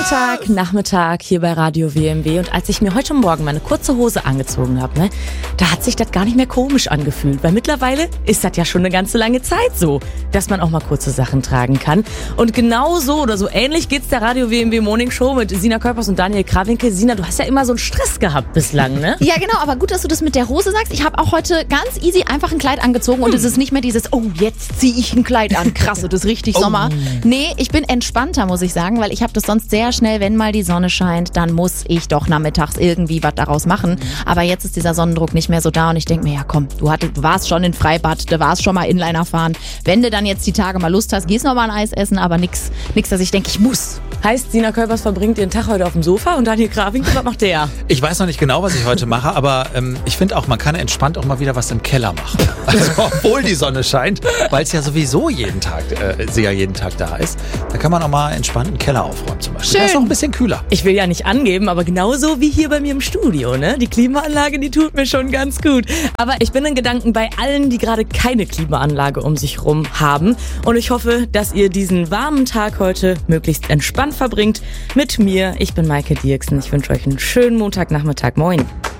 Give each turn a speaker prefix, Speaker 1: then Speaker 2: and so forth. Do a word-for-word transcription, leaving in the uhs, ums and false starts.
Speaker 1: Montagnachmittag hier bei Radio W M W und als ich mir heute Morgen meine kurze Hose angezogen habe, ne, da hat sich das gar nicht mehr komisch angefühlt, weil mittlerweile ist das ja schon eine ganze lange Zeit so, dass man auch mal kurze Sachen tragen kann. Und genau so oder so ähnlich geht's der Radio W M W Morning Show mit Sina Körpers und Daniel Krawinkel. Sina, du hast ja immer so einen Stress gehabt bislang, ne?
Speaker 2: Ja, genau, aber gut, dass du das mit der Hose sagst. Ich habe auch heute ganz easy einfach ein Kleid angezogen hm. und es ist nicht mehr dieses, oh, jetzt ziehe ich ein Kleid an, krass, das ist richtig oh. Sommer. Nee, ich bin entspannter, muss ich sagen, weil ich habe das sonst sehr schnell, wenn mal die Sonne scheint, dann muss ich doch nachmittags irgendwie was daraus machen. Aber jetzt ist dieser Sonnendruck nicht mehr so da und ich denke mir, ja komm, du, hattest, du warst schon in Freibad, du warst schon mal Inliner fahren. Wenn du dann jetzt die Tage mal Lust hast, gehst noch mal ein Eis essen, aber nix, nix, dass ich denke, ich muss.
Speaker 1: Heißt, Sina Körpers verbringt ihren Tag heute auf dem Sofa und Daniel Krawinkel, was macht der?
Speaker 3: Ich weiß noch nicht genau, was ich heute mache, aber ähm, ich finde auch, man kann entspannt auch mal wieder was im Keller machen. Also, obwohl die Sonne scheint, weil es ja sowieso jeden Tag, äh, sie ja jeden Tag da ist. Da kann man auch mal entspannt einen Keller aufräumen zum Beispiel.
Speaker 1: Schön.
Speaker 3: Da ist noch ein bisschen kühler.
Speaker 1: Ich will ja nicht angeben, aber genauso wie hier bei mir im Studio, ne? Die Klimaanlage, die tut mir schon ganz gut. Aber ich bin in Gedanken bei allen, die gerade keine Klimaanlage um sich rum haben. Und ich hoffe, dass ihr diesen warmen Tag heute möglichst entspannt verbringt mit mir. Ich bin Maike Dirksen. Ich wünsche euch einen schönen Montagnachmittag. Moin.